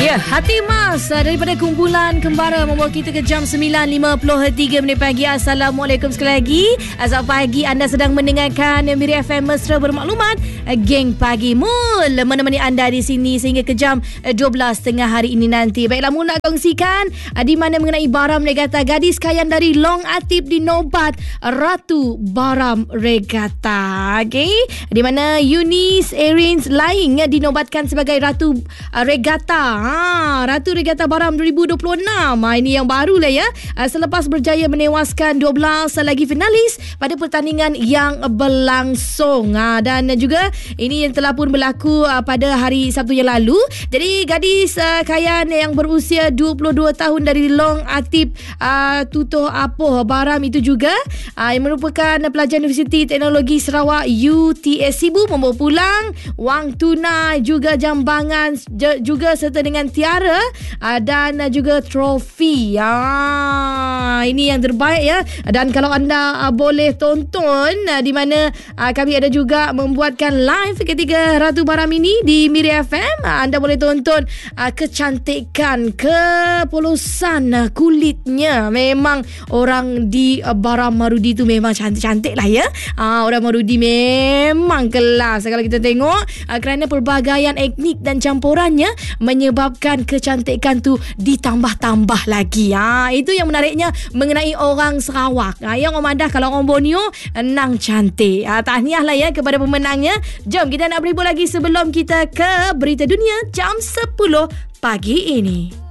Ya, Hati Mas daripada kumpulan Kembara membawa kita ke jam 9.53 minit pagi. Assalamualaikum sekali lagi. Selamat pagi, anda sedang mendengarkan Miri FM Mesra Bermaklumat, Geng Pagi Mul menemani anda di sini sehingga ke jam 12 tengah hari ini nanti. Baiklah, Mul nak kongsikan di mana mengenai Baram Regatta. Gadis kayan dari Long Atip dinobat Ratu Baram Regatta. Okey, di mana Eunice Airins Laing dinobatkan sebagai Ratu Regatta. Ratu Regatta Baram 2026. Ini yang baru lah ya. Selepas berjaya menewaskan 12 lagi finalis pada pertandingan yang berlangsung. Dan juga ini yang telah pun berlaku pada hari Sabtu yang lalu. Jadi gadis kayan yang berusia 22 tahun dari Long Atip Tutoh Apoh Baram itu juga yang merupakan pelajar Universiti Teknologi Sarawak UTS Sibu membawa pulang wang tunai juga jambangan juga serta dengan tiara dan juga trofi. Ini yang terbaik ya. Dan kalau anda boleh tonton di mana kami ada juga membuatkan live ketika Ratu Baram ini di Miri FM, anda boleh tonton kecantikan, kepolosan kulitnya. Memang orang di Baram Marudi tu memang cantik-cantik lah ya. Orang Marudi memang kelas kalau kita tengok, kerana pelbagaian etnik dan campurannya menyebabkan kecantikan tu ditambah-tambah lagi. Itu yang menariknya mengenai orang Sarawak. Yang orang Madah, kalau orang Borneo nang cantik. Tahniah lah ya kepada pemenangnya. Jom kita nak berhibur lagi sebelum kita ke berita dunia jam 10 pagi ini.